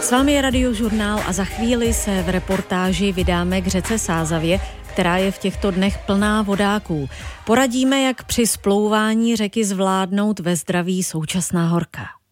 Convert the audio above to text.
S vámi je Radiožurnál a za chvíli se v reportáži vydáme k řece Sázavě, která je v těchto dnech plná vodáků. Poradíme, jak při splouvání řeky zvládnout ve zdraví současná horka.